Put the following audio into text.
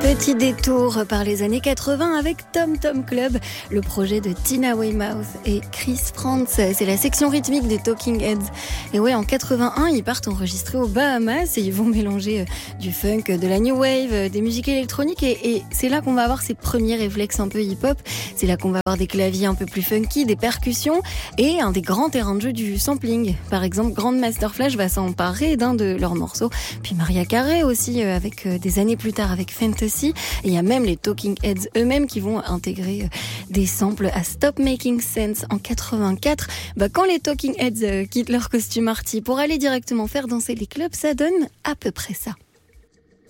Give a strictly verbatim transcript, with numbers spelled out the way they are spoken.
Petit détour par les années quatre-vingts avec Tom Tom Club, le projet de Tina Weymouth et Chris Frantz. C'est la section rythmique des Talking Heads. Et ouais, en quatre-vingt-un, ils partent enregistrer aux Bahamas et ils vont mélanger du funk, de la new wave, des musiques électroniques. Et, et c'est là qu'on va avoir ces premiers réflexes un peu hip-hop. C'est là qu'on va avoir des claviers un peu plus funky, des percussions et un des grands terrains de jeu du sampling. Par exemple, Grandmaster Flash va s'emparer d'un de leurs morceaux. Puis Mariah Carey aussi, avec des années plus tard avec Fantasy. Et il y a même les Talking Heads eux-mêmes qui vont intégrer des samples à Stop Making Sense en quatre-vingt-quatre. Bah, quand les Talking Heads quittent leur costume arty pour aller directement faire danser les clubs, ça donne à peu près ça.